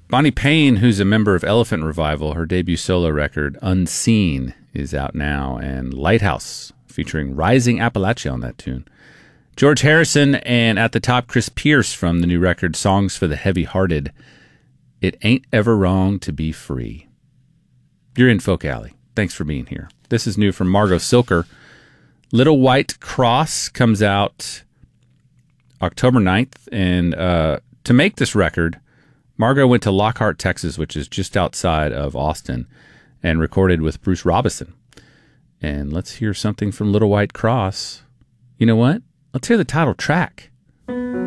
Bonnie Payne, who's a member of Elephant Revival, her debut solo record, Unseen, is out now, and Lighthouse, featuring Rising Appalachia on that tune. George Harrison, and at the top, Chris Pierce from the new record, Songs for the Heavy-Hearted, It Ain't Ever Wrong to Be Free. You're in Folk Alley. Thanks for being here. This is new from Margot Silker. Little White Cross comes out October 9th, and to make this record, Margot went to Lockhart, Texas, which is just outside of Austin, and recorded with Bruce Robison. And let's hear something from Little White Cross. You know what? Let's hear the title track.